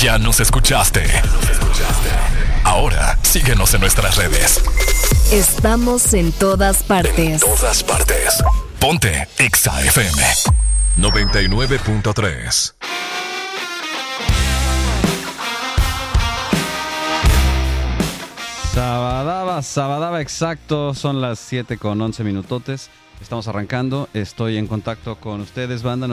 Ya nos escuchaste. Ahora síguenos en nuestras redes. Estamos en todas partes. En todas partes. Ponte Exa FM 99.3. Sabadaba exacto, son las 7:11 minutotes. Estamos arrancando, estoy en contacto con ustedes, banda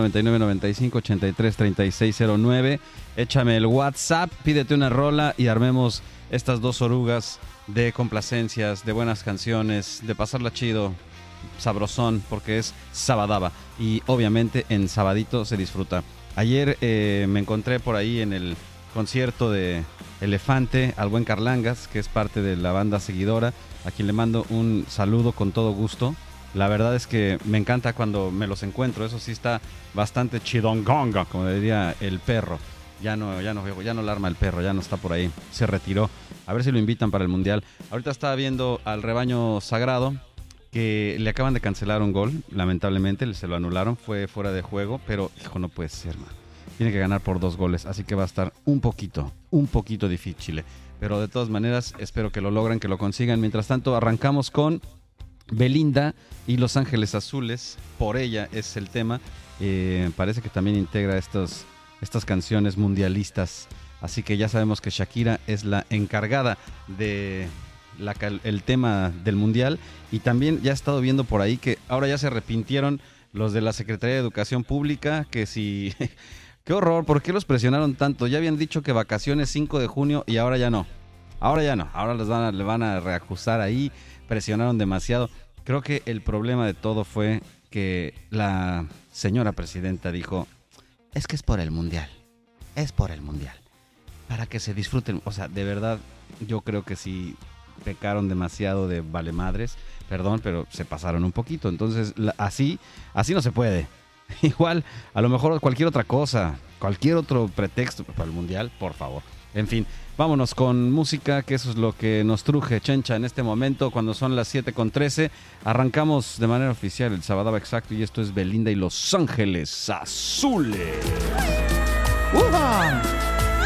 9995-833609. Échame el WhatsApp, pídete una rola y armemos estas dos orugas de complacencias, de buenas canciones, de pasarla chido, sabrosón, porque es Sabadaba. Y obviamente en Sabadito se disfruta. Ayer me encontré por ahí en el concierto de Elefante al buen Carlangas, que es parte de la banda seguidora, a quien le mando un saludo con todo gusto. La verdad es que me encanta cuando me los encuentro, eso sí está bastante chidongonga, como diría el perro. Ya no la arma el perro, ya no está por ahí, se retiró. A ver si lo invitan para el Mundial. Ahorita estaba viendo al Rebaño Sagrado, que le acaban de cancelar un gol, lamentablemente, se lo anularon, fue fuera de juego, pero hijo, no puede ser, man. Tiene que ganar por 2 goles, así que va a estar un poquito difícil. Pero de todas maneras, espero que lo logren, que lo consigan. Mientras tanto, arrancamos con Belinda y Los Ángeles Azules. Por ella es el tema. Parece que también integra estas canciones mundialistas. Así que ya sabemos que Shakira es la encargada de el tema del mundial. Y también ya he estado viendo por ahí que ahora ya se arrepintieron los de la Secretaría de Educación Pública, que si... ¡Qué horror! ¿Por qué los presionaron tanto? Ya habían dicho que vacaciones 5 de junio y ahora ya no. Ahora le van a reajustar ahí. Presionaron demasiado. Creo que el problema de todo fue que la señora presidenta dijo, es que es por el mundial. Es por el mundial. Para que se disfruten. O sea, de verdad, yo creo que sí pecaron demasiado de valemadres. Perdón, pero se pasaron un poquito. Entonces, así no se puede. Igual, a lo mejor cualquier otra cosa, cualquier otro pretexto para el mundial, por favor. En fin, vámonos con música, que eso es lo que nos truje Chencha en este momento, cuando son las 7:13. Arrancamos de manera oficial el Sabadaba exacto y esto es Belinda y Los Ángeles Azules. ¡Uha!